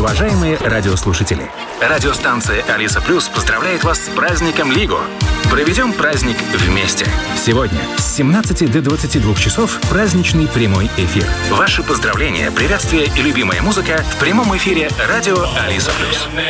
Уважаемые радиослушатели, радиостанция «Алиса Плюс» поздравляет вас с праздником Лиго. Проведем праздник вместе. Сегодня с 17 до 22 часов праздничный прямой эфир. Ваши поздравления, приветствия и любимая музыка в прямом эфире радио «Алиса Плюс».